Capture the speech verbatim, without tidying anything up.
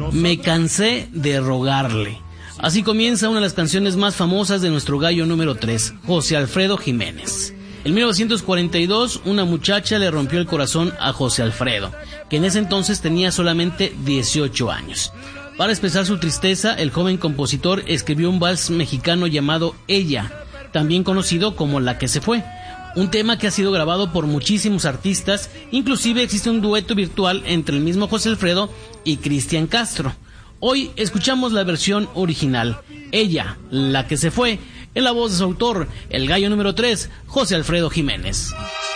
Me cansé de rogarle. Así comienza una de las canciones más famosas de nuestro gallo número tres, José Alfredo Jiménez. En mil novecientos cuarenta y dos, una muchacha le rompió el corazón a José Alfredo, que en ese entonces tenía solamente dieciocho años. Para expresar su tristeza, el joven compositor escribió un vals mexicano llamado Ella, también conocido como La que se fue, un tema que ha sido grabado por muchísimos artistas. Inclusive existe un dueto virtual entre el mismo José Alfredo y Cristian Castro. Hoy escuchamos la versión original, Ella, La que se fue, en la voz de su autor, el gallo número tres, José Alfredo Jiménez.